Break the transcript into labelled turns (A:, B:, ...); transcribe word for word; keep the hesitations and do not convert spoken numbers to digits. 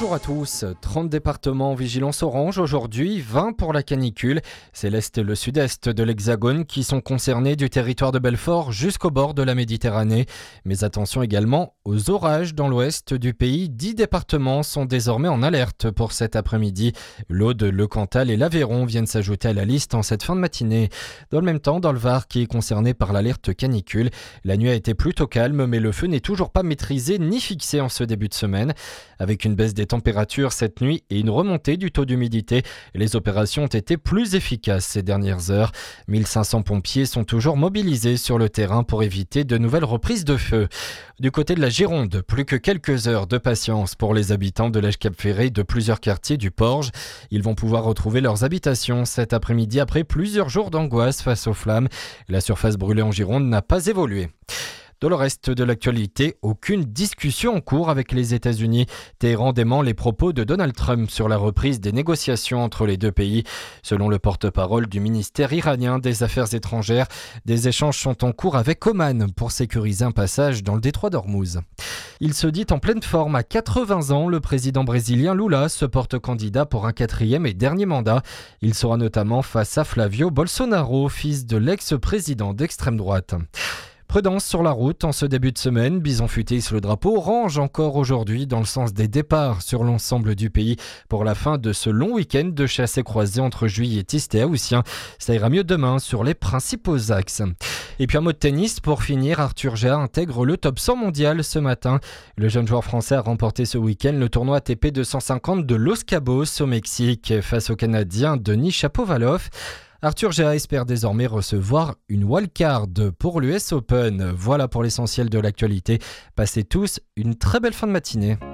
A: Bonjour à tous, trente départements en vigilance orange aujourd'hui, vingt pour la canicule. C'est l'Est et le Sud-Est de l'Hexagone qui sont concernés du territoire de Belfort jusqu'au bord de la Méditerranée. Mais attention également aux orages dans l'ouest du pays. dix départements sont désormais en alerte pour cet après-midi. L'Aude, le Cantal et l'Aveyron viennent s'ajouter à la liste en cette fin de matinée. Dans le même temps, dans le Var qui est concerné par l'alerte canicule, la nuit a été plutôt calme mais le feu n'est toujours pas maîtrisé ni fixé en ce début de semaine. Avec une baisse des températures cette nuit et une remontée du taux d'humidité, les opérations ont été plus efficaces ces dernières heures. mille cinq cents pompiers sont toujours mobilisés sur le terrain pour éviter de nouvelles reprises de feu. Du côté de la Gironde, plus que quelques heures de patience pour les habitants de l'Èche-Cap-Ferré de plusieurs quartiers du Porge. Ils vont pouvoir retrouver leurs habitations cet après-midi après plusieurs jours d'angoisse face aux flammes. La surface brûlée en Gironde n'a pas évolué. Dans le reste de l'actualité, aucune discussion en cours avec les États-Unis. Téhéran dément les propos de Donald Trump sur la reprise des négociations entre les deux pays. Selon le porte-parole du ministère iranien des Affaires étrangères, des échanges sont en cours avec Oman pour sécuriser un passage dans le détroit d'Ormuz. Il se dit en pleine forme. À quatre-vingts ans, le président brésilien Lula se porte candidat pour un quatrième et dernier mandat. Il sera notamment face à Flavio Bolsonaro, fils de l'ex-président d'extrême droite. Prudence sur la route en ce début de semaine. Bison futé hisse le drapeau orange encore aujourd'hui dans le sens des départs sur l'ensemble du pays pour la fin de ce long week-end de chasse et croisée entre juilletistes et haussiens. Ça ira mieux demain sur les principaux axes. Et puis un mot de tennis pour finir. Arthur Gea intègre le top cent mondial ce matin. Le jeune joueur français a remporté ce week-end le tournoi A T P deux cent cinquante de Los Cabos au Mexique face au Canadien Denis Shapovalov. Arthur Gea espère désormais recevoir une wildcard pour l'U S Open. Voilà pour l'essentiel de l'actualité. Passez tous une très belle fin de matinée.